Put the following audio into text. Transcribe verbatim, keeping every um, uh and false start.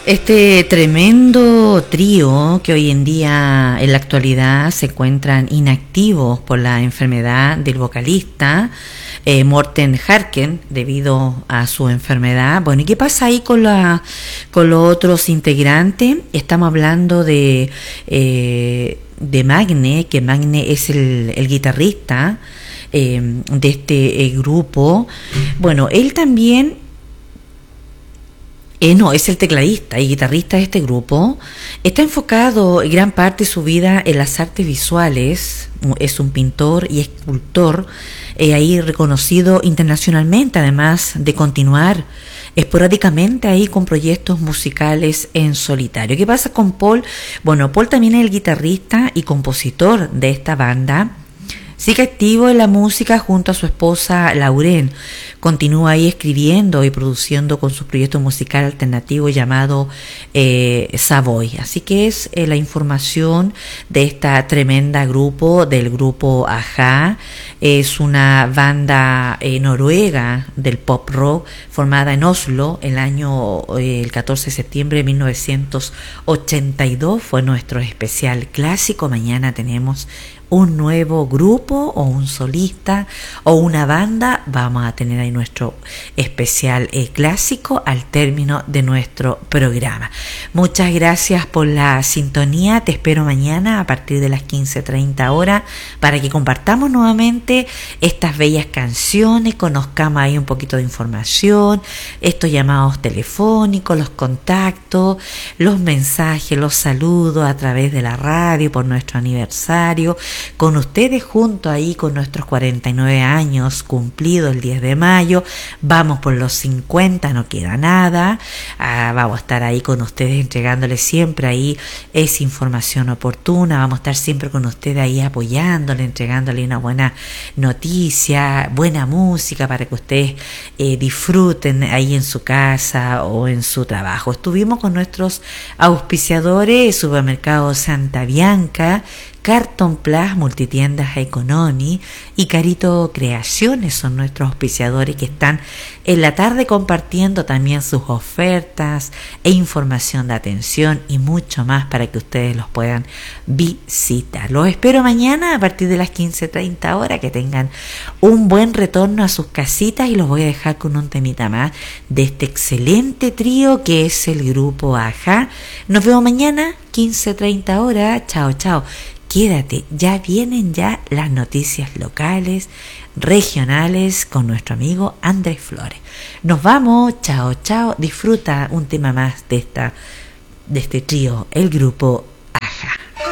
Este tremendo trío que hoy en día en la actualidad se encuentran inactivos por la enfermedad del vocalista eh, Morten Harket debido a su enfermedad. Bueno, ¿y qué pasa ahí con la con los otros integrantes? Estamos hablando de eh, de Magne, que Magne es el, el guitarrista eh, de este eh, grupo. Bueno, él también Eh, no, es el tecladista y guitarrista de este grupo. Está enfocado gran parte de su vida en las artes visuales. Es un pintor y escultor, eh, ahí reconocido internacionalmente, además de continuar esporádicamente ahí con proyectos musicales en solitario. ¿Qué pasa con Paul? Bueno, Paul también es el guitarrista y compositor de esta banda. Sigue activo en la música junto a su esposa Lauren. Continúa ahí escribiendo y produciendo con su proyecto musical alternativo llamado eh, Savoy. Así que es eh, la información de esta tremenda grupo, del grupo Ajá. Es una banda eh, noruega del pop rock formada en Oslo el año eh, el catorce de septiembre de mil novecientos ochenta y dos. Fue nuestro especial clásico. Mañana tenemos un nuevo grupo o un solista o una banda. Vamos a tener ahí nuestro especial eh, clásico al término de nuestro programa. Muchas gracias por la sintonía. Te espero mañana a partir de las quince treinta horas para que compartamos nuevamente estas bellas canciones, conozcamos ahí un poquito de información, estos llamados telefónicos, los contactos, los mensajes, los saludos a través de la radio por nuestro aniversario. Con ustedes junto ahí con nuestros cuarenta y nueve años cumplidos el diez de mayo, vamos por los cincuenta, no queda nada. Ah, vamos a estar ahí con ustedes entregándoles siempre ahí esa información oportuna, vamos a estar siempre con ustedes ahí apoyándole, entregándole una buena noticia, buena música para que ustedes eh, disfruten ahí en su casa o en su trabajo. Estuvimos con nuestros auspiciadores, Supermercado Santa Bianca, Carton Plus, Multitiendas Econoni y Carito Creaciones son nuestros auspiciadores que están en la tarde compartiendo también sus ofertas e información de atención y mucho más para que ustedes los puedan visitar. Los espero mañana a partir de las quince treinta horas. Que tengan un buen retorno a sus casitas y los voy a dejar con un temita más de este excelente trío que es el grupo Ajá. Nos vemos mañana quince treinta horas. Chao, chao. Quédate, ya vienen ya las noticias locales, regionales con nuestro amigo Andrés Flores. Nos vamos, chao, chao. Disfruta un tema más de esta, de este trío, el grupo